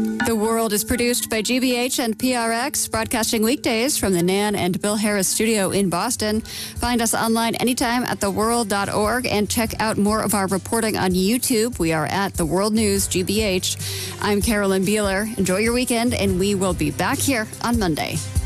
The World is produced by GBH and PRX, broadcasting weekdays from the Nan and Bill Harris studio in Boston. Find us online anytime at theworld.org and check out more of our reporting on YouTube. We are at The World News GBH. I'm Carolyn Beeler. Enjoy your weekend, and we will be back here on Monday.